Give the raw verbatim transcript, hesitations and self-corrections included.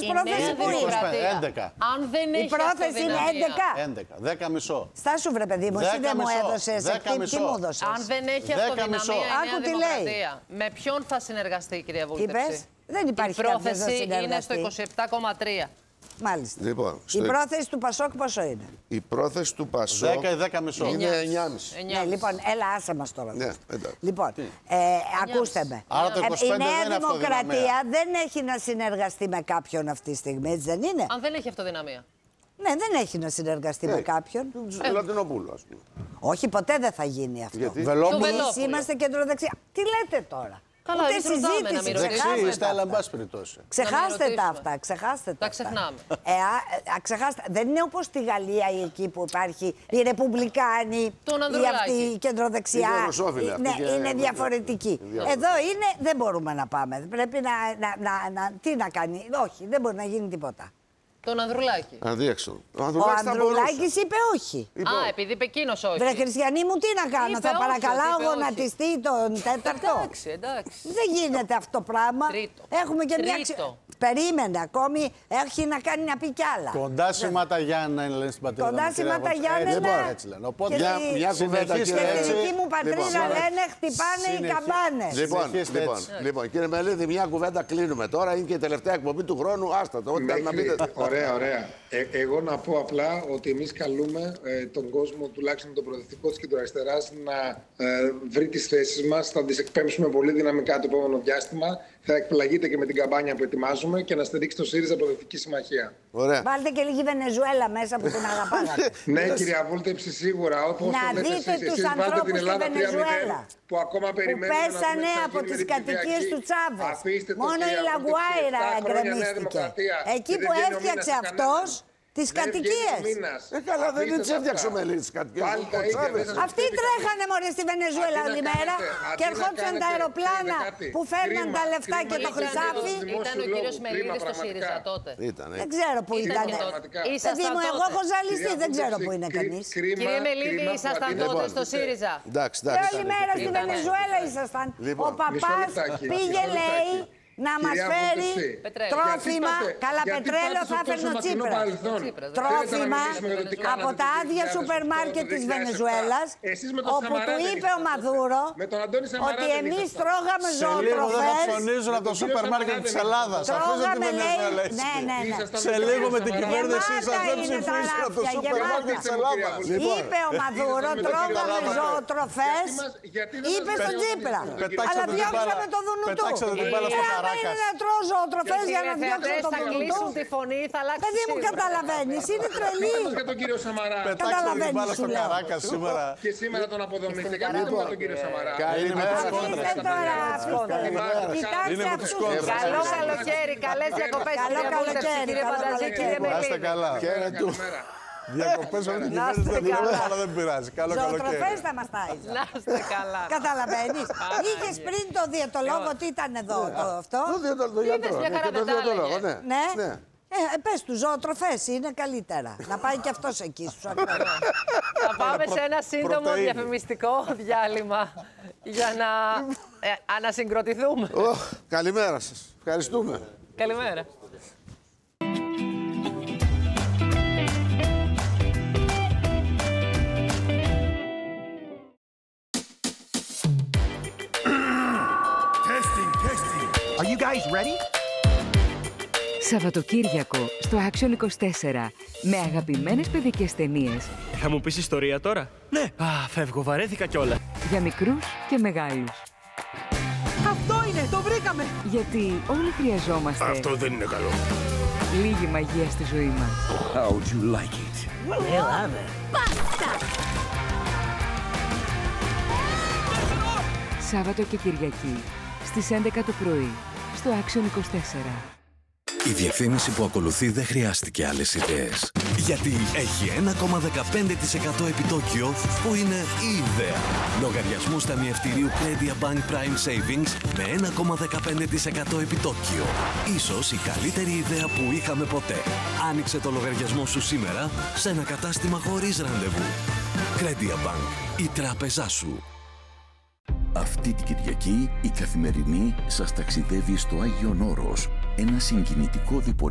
πρόθεση που είναι. έντεκα. Αν δεν έχει η πρόθεση είναι έντεκα. έντεκα. δέκα μισό. Στάσου βρε παιδί μου, εσύ δεν μου έδωσες. Τι μου έδωσες. Αν δεν έχει αυτοδυναμία η Νέα Δημοκρατία, με ποιον θα συνεργαστεί, κυρία Βούλτεψη? Είπες, δεν υπάρχει η κάποιος να πρόθεση είναι συνεργαστεί. στο είκοσι επτά κόμμα τρία. Μάλιστα. Λοιπόν, η πρόθεση του Πασόκ πόσο είναι? Η πρόθεση του Πασόκ δέκα ή δέκα κόμμα πέντε. είναι εννιά κόμμα πέντε. Ναι, λοιπόν, έλα άσε μας τώρα. Ναι, εντάξει. Λοιπόν, ε, ακούστε με. Άρα το είκοσι πέντε η Νέα δεν είναι Δημοκρατία αυτοδυναμία. δεν έχει να συνεργαστεί με κάποιον αυτή τη στιγμή, έτσι δεν είναι? Αν δεν έχει αυτοδυναμία. Ναι, δεν έχει να συνεργαστεί με κάποιον. Ε, Λατινοπούλου, ας πούμε. Όχι, ποτέ δεν θα γίνει αυτό. Γιατί? Εμείς είμαστε κεντροδεξιά. Τι λέτε τώρα? Καλά, ούτε εμείς ρωτάμε, να μην συζήτηση, ρωτήσουμε. ξεχάστε Είστε, τα αλλά εν αυτά. πάση περιπτώσει. Ξεχάστε Να τα μην αυτά, ξεχάστε τα. Τα αυτά. ξεχνάμε. Ε, α, α, ξεχάστε. Δεν είναι όπως στη Γαλλία η εκεί που υπάρχει η Ρεπουμπλικάνη, Τον η Ανδρουλάκη. αυτή η κεντροδεξιά. Είναι ρωσόφιλη αυτή Ναι, και- είναι ναι, διαφορετική. είναι διαφορετική. Εδώ είναι, δεν μπορούμε να πάμε. Πρέπει να, να, να, να. Τι να κάνει, όχι, δεν μπορεί να γίνει τίποτα. Τον Ανδρουλάκη. Αντίεξω. Ο Ο Ανδρουλάκης θα μπορούσε. Ανδρουλάκης είπε όχι. Λοιπόν, Α, επειδή είπε εκείνο όχι. Βρε Χριστιανή μου, τι να κάνω, Είπε θα όχι, παρακαλάω είπε όχι. γονατιστεί τον τέταρτο. Εντάξει, εντάξει. Δεν γίνεται αυτό το πράγμα. Τρίτο. Έχουμε και μια. Τρίτο. Περίμενε ακόμη, έχει να κάνει να πει κι άλλα. Κοντά σήματα Γιάννα λένε στην πατρίδα Κοντά μου, κυρία σήματα Βόλτεψη. Γιάννενα. Έτσι, λοιπόν, έτσι λένε. Οπότε, Και μια, στη- μια κουβέντα, συνεχίστε κύριε Στη έτσι. δική μου πατρίδα Λοιπόν, λένε χτυπάνε οι συνεχί- καμπάνες. Λοιπόν, Συνεχίστε λοιπόν, έτσι. λοιπόν, κύριε Μελίδη, μια κουβέντα κλείνουμε τώρα. Είναι και η τελευταία εκπομπή του χρόνου. Άστα το. Ό,τι θέλετε να Μέχρι- πείτε. Ωραία, ωραία. Ε, εγώ να πω απλά ότι εμείς καλούμε ε, τον κόσμο, τουλάχιστον τον προοδευτικό της κεντροαριστεράς, να ε, βρει τις θέσεις μας. Θα τις εκπέμψουμε πολύ δυναμικά το επόμενο διάστημα. Θα εκπλαγείτε και με την καμπάνια που ετοιμάζουμε και να στηρίξει το ΣΥΡΙΖΑ Προοδευτική Συμμαχία. Ωραία. Βάλτε και λίγη Βενεζουέλα μέσα που την αγαπάγατε. Ναι, κυρία Βούλτεψη, σίγουρα. Όπως Να το λέτε δείτε εσείς, τους εσείς βάλτε ανθρώπους την στη Ελλάδα τρία μηδέν, Βενεζουέλα που ακόμα που περιμένουμε να δούμε πέσανε τι θα από γίνει τις με την κατοικίες Κυριακή. του Τσάβες. Αφήστε το, Μόνο η κυρία Βούλτεψη, Λαγουάιρα επτά χρόνια Νέα εγκρεμίστηκε. Δημοκρατία. Εκεί Και που δεν βγαίνει ο έφτιαξε μήνας σε αυτός κανέναν. τις Δεν βγαίνει ο κατοικίες. μήνας. Ε, καλά, δεν Αφήστε τις τα έφτιαξε αυτά. με λίγες κατοικίες. Πάλι Ο τα ίδια, Τσάβες. δεν σας Αυτοί πρέπει τρέχανε μωρέ στη Βενεζουέλα Αντί να όλη μέρα κάνετε- αντί και να ερχόντουσαν τα κάνετε- αεροπλάνα ξέρετε κάτι, που φέρναν κρίμα, τα λεφτά και κρίμα το ήταν χρυσάφι. ο Ήταν ο λόγου, κύριος κρίμα Μελίδης στο πραγματικά. ΣΥΡΙΖΑ τότε. Ήτανε. Δεν ξέρω που Ήταν ήταν. και τότε. Πραγματικά. Παιδί Ήσασταν μου, εγώ έχω τότε. ζαλιστεί, Κυρία δεν ξέρω Βούλτεψη, που είναι κρί- κανείς. κρίμα- Κύριε Μελίδη, κρίμα που ήσασταν αντί να τότε στο βάζετε- ΣΥΡΙΖΑ. Εντάξει, Και εντάξει. όλη μέρα στη Ήτανε. Βενεζουέλα ήσασταν. Λοιπόν, Ο παπάς μισό λεπτάκι, πήγε, μισό λέει, λεπτάκι. να μας Κυρία φέρει Βούλτεψη, Πετρέλαιο. τρόφιμα. γιατί πάτε- Καλά, γιατί πετρέλαιο πάτε θα στο έφερνε ο τόσο μακρινό Τσίπρας. παρελθόν. Τσίπρας, δεν Θέλετε να Τρόφιμα μιλήσουμε για το τι κάνατε από το τα άδεια δύο χιλιάδες σούπερ οκτώ, μάρκετ το της δύο χιλιάδες επτά. Βενεζουέλας, Εσείς με τον όπου Σαμαρά του δεν είπε ο ήσασταν Μαδούρο τότε. Με τον Αντώνη Σαμαρά ότι δεν εμείς ήσασταν. τρώγαμε Σε λίγο δεν θα ζωοτροφές. ψωνίζουν από το σούπερ μάρκετ της Ελλάδας. Αφήστε τη Τρώγαμε, λέει, Βενεζουέλα. ναι, ναι, ναι. Ήσασταν Σε με τον λίγο με την Σαμαρά. κυβέρνησή σας δεν Γεμάτα είναι τα ψηφίσουν από το ράφια, σούπερ γεμάτα. μάρκετ της Ελλάδας. Λοιπόν. Είπε ο Μαδούρο, Ήσασταν με τον τρώγαμε κύριο ζωοτροφές. Γιατί μας- γιατί δεν Είπε μας στον πετάξατε Τσίπρα. τον κύριο Πετάξατε Αλλά την διώξαμε μπάλα- το δουνού του. πετάξατε την μπάλα Ε, στο άμα είναι Καράκας. να τρώω ζωοτροφές για να διώξω Τηλεθεατές το θα δουνού κλείσουν του. τη φωνή, θα αλλάξει Παιδί μου, σίγουρα. καταλαβαίνεις, είναι τρελή. Πες για τον κύριο Σαμαρά. Πετάξατε την Καταλαβαίνεις, μπάλα σου στο λέω. Καράκα σήμερα. Και σήμερα τον αποδομήσετε. Γιατί δεν τον κύριο Σαμαρά. Καλή με τις μέρα. κόντρες. Αφήστε τώρα, αφήστε. Κοιτάξτε Είναι με τις αυτούς. κόντρες. Καλό καλοκαίρι, καλές διακοπές. Καλό κυρία Βούλτεψη, καλοκαίρι, κύριε καλό Πανταζή, καλοκαίρι. κύριε Να είστε Μελίδη. καλά. Χαίρετε. Καλημέρα. Διακοπές από την Να κυβέρνηση είστε δεν καλά. μπορούμε, αλλά δεν πειράζει. Καλό Ζωοτροφές καλοκαίρι. θα μας τάιζε. Να είστε καλά. Καταλαβαίνεις. Είχες πριν το διαιτολόγο, τι ήταν εδώ το αυτό. Το διαιτολόγο, το γιατρό. μια Ναι, χαρά και το δεν τα διαιτολόγο, έλεγε. ναι. Ναι. Ναι. Ε, πες του, ζωοτροφές είναι καλύτερα. Να πάει και αυτός εκεί στους ανθρώπους. Θα πάμε σε ένα σύντομο πρωτεΐνη. διαφημιστικό διάλειμμα για να ε, ανασυγκροτηθούμε. Ωχ, καλημέρα σας. Ευχαριστούμε. Καλημέρα. Are you guys ready? Σαββατοκύριακο στο Action είκοσι τέσσερα με αγαπημένες παιδικές ταινίες Θα μου πεις ιστορία τώρα? Ναι. Α, φεύγω, βαρέθηκα κιόλα. για μικρούς και μεγάλους. Αυτό είναι, το βρήκαμε! Γιατί όλοι χρειαζόμαστε Αυτό δεν είναι καλό. λίγη μαγεία στη ζωή μας. How would you like it? Σάββατο και Κυριακή στις έντεκα το πρωί στο Action είκοσι τέσσερα. Η διαφήμιση που ακολουθεί δεν χρειάστηκε άλλες ιδέες. Γιατί έχει ένα κόμμα δεκαπέντε τοις εκατό επιτόκιο που είναι η ιδέα. Λογαριασμούς ταμιευτηρίου Credit Bank Prime Savings με ένα κόμμα δεκαπέντε τοις εκατό επιτόκιο. Ίσως η καλύτερη ιδέα που είχαμε ποτέ. Άνοιξε το λογαριασμό σου σήμερα σε ένα κατάστημα χωρίς ραντεβού. Credit Bank. Η τράπεζά σου. Αυτή την Κυριακή η Καθημερινή σας ταξιδεύει στο Άγιον Όρος, ένα συγκινητικό διπορικό